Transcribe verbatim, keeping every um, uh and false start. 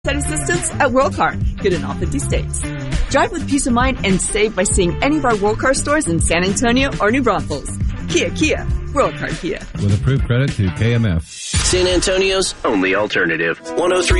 roadside assistance at Worldcar, good in all fifty states. Drive with peace of mind and save by seeing any of our Worldcar stores in San Antonio or New Braunfels. Kia, Kia. Worldcar Kia. With approved credit to K M F. San Antonio's only alternative. one oh three